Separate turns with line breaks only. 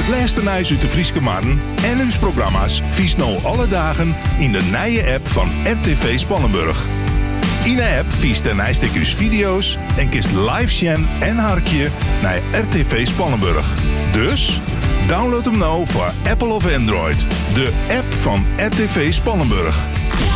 Het laatste nieuws uit de Frieske Marren en uw programma's vies nou alle dagen in de nieuwe app van RTV Spannenburg. In de app vies de nijstekjes video's en kist live scan en harkje naar RTV Spannenburg. Dus download hem nou voor Apple of Android. De app van RTV Spannenburg.